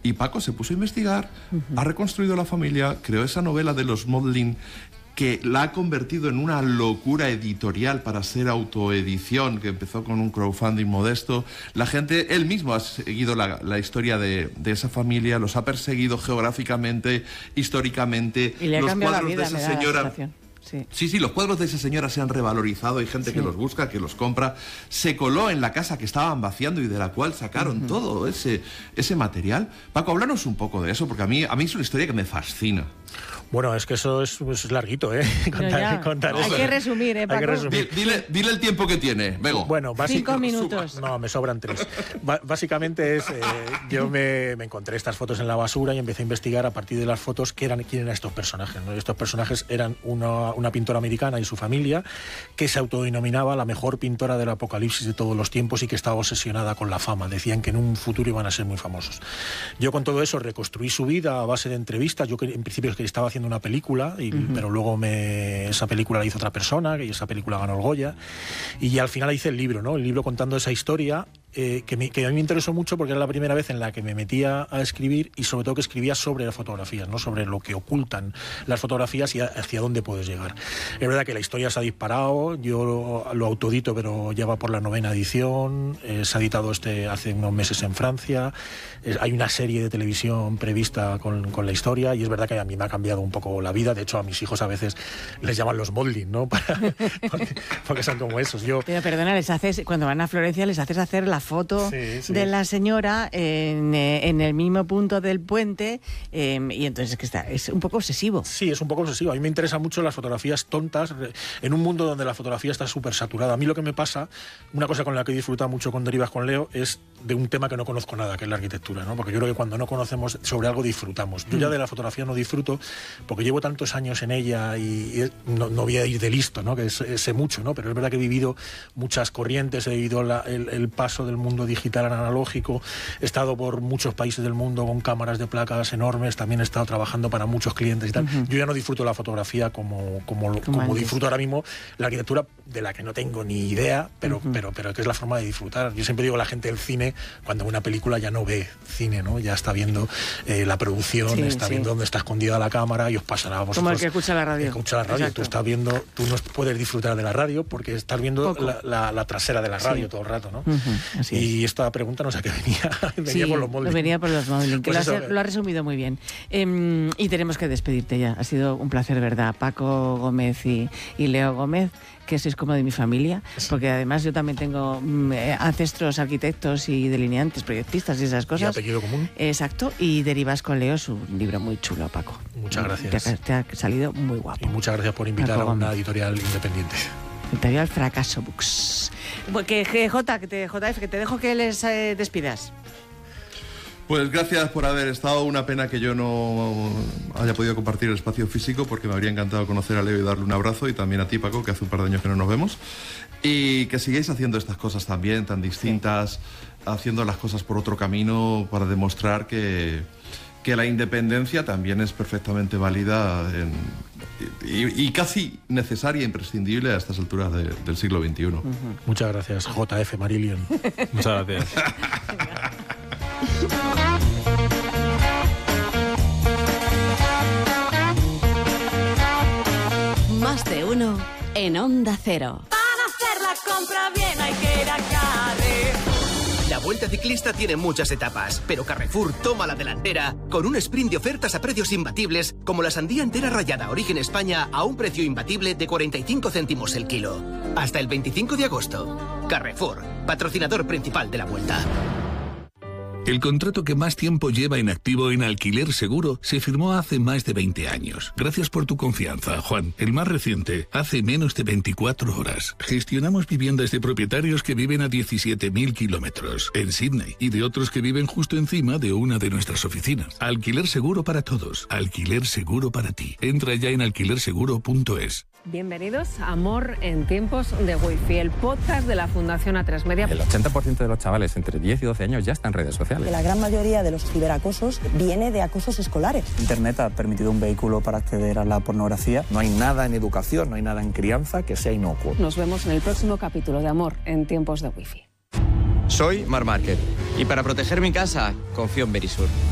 Y Paco se puso a investigar, ha reconstruido la familia, creó esa novela de los Modlin, que la ha convertido en una locura editorial para ser autoedición, que empezó con un crowdfunding modesto. La gente, él mismo ha seguido la historia de esa familia, los ha perseguido geográficamente, históricamente. Y le ha cambiado la vida, de esa señora. Sí, los cuadros de esa señora se han revalorizado, hay gente que los busca, que los compra. Se coló en la casa que estaban vaciando y de la cual sacaron todo ese material. Paco, háblanos un poco de eso, porque a mí es una historia que me fascina. Bueno, es que eso es larguito, ¿eh? Contar hay eso. que resumir, ¿eh, Paco? Hay que resumir. Dile el tiempo que tiene, Bego. Bueno, 5 minutos. No, me sobran 3. Básicamente yo me encontré estas fotos en la basura y empecé a investigar a partir de las fotos quién eran estos personajes, ¿no? Estos personajes eran una pintora americana y su familia que se autodenominaba la mejor pintora del apocalipsis de todos los tiempos y que estaba obsesionada con la fama. Decían que en un futuro iban a ser muy famosos. Yo con todo eso reconstruí su vida a base de entrevistas. Yo en principio estaba haciendo una película, pero luego esa película la hizo otra persona, y esa película ganó el Goya, y al final hice el libro, ¿no? El libro contando esa historia que a mí me interesó mucho porque era la primera vez en la que me metía a escribir, y sobre todo que escribía sobre las fotografías, ¿no? Sobre lo que ocultan las fotografías y hacia dónde puedes llegar. Es verdad que la historia se ha disparado, yo lo autoedito, pero ya va por la 9ª edición, se ha editado hace unos meses en Francia, hay una serie de televisión prevista con la historia, y es verdad que a mí me ha cambiado un poco la vida. De hecho, a mis hijos a veces les llaman los Modlin, ¿no? porque son como esos. Pero perdona, cuando van a Florencia les haces hacer la foto de la señora en el mismo punto del puente, y entonces es un poco obsesivo. Sí, es un poco obsesivo. A mí me interesan mucho las fotografías tontas en un mundo donde la fotografía está súper saturada. A mí lo que me pasa, una cosa con la que he disfrutado mucho con Derivas con Leo, es de un tema que no conozco nada, que es la arquitectura, ¿no? Porque yo creo que cuando no conocemos sobre algo disfrutamos. Yo ya de la fotografía no disfruto porque llevo tantos años en ella y no voy a ir de listo, ¿no? Que sé mucho, ¿no? Pero es verdad que he vivido muchas corrientes, he vivido el paso del mundo digital al analógico, he estado por muchos países del mundo con cámaras de placas enormes, también he estado trabajando para muchos clientes y tal. Yo ya no disfruto la fotografía como disfruto ahora mismo la arquitectura, de la que no tengo ni idea, pero que es la forma de disfrutar. Yo siempre digo a la gente del cine, cuando una película ya no ve cine, ¿no? Ya está viendo la producción, está viendo dónde está escondida la cámara, y os pasará a vosotros. Como el que escucha la radio. Exacto. Tú no puedes disfrutar de la radio porque estás viendo la trasera de la radio todo el rato, ¿no? Y esta pregunta no sé a qué venía por los Modlin. Venía por los Modlin, que pues lo has resumido muy bien. Y tenemos que despedirte ya. Ha sido un placer, ¿verdad? Paco Gómez y Leo Gómez, que sois como de mi familia, porque además yo también tengo ancestros arquitectos y delineantes, proyectistas y esas cosas. Y apellido común. Exacto, y Derivas con Leo es un libro muy chulo, Paco. Muchas gracias. Te ha salido muy guapo. Y muchas gracias por invitar Paco a una editorial independiente. Editorial Fracaso Books. JF, que te dejo que les despidas. Pues gracias por haber estado. Una pena que yo no haya podido compartir el espacio físico, porque me habría encantado conocer a Leo y darle un abrazo, y también a ti, Paco, que hace un par de años que no nos vemos. Y que sigáis haciendo estas cosas también, tan distintas, haciendo las cosas por otro camino, para demostrar que la independencia también es perfectamente válida y casi necesaria e imprescindible a estas alturas del siglo XXI. Muchas gracias, JF Marillion. Muchas gracias. Más de uno en Onda Cero. Para hacer la compra bien hay que ir a Carrefour. La Vuelta Ciclista tiene muchas etapas, pero Carrefour toma la delantera con un sprint de ofertas a precios imbatibles, como la sandía entera rallada Origen España a un precio imbatible de 45 céntimos el kilo. Hasta el 25 de agosto. Carrefour, patrocinador principal de la Vuelta. El contrato que más tiempo lleva en activo en Alquiler Seguro se firmó hace más de 20 años. Gracias por tu confianza, Juan. El más reciente, hace menos de 24 horas. Gestionamos viviendas de propietarios que viven a 17.000 kilómetros en Sydney y de otros que viven justo encima de una de nuestras oficinas. Alquiler Seguro para todos. Alquiler Seguro para ti. Entra ya en alquilerseguro.es. Bienvenidos a Amor en tiempos de Wi-Fi, el podcast de la Fundación A3 Media. El 80% de los chavales entre 10 y 12 años ya están en redes sociales. La gran mayoría de los ciberacosos viene de acosos escolares. Internet ha permitido un vehículo para acceder a la pornografía. No hay nada en educación, no hay nada en crianza que sea inocuo. Nos vemos en el próximo capítulo de Amor en tiempos de Wi-Fi. Soy Marc Márquez y para proteger mi casa confío en Verisur.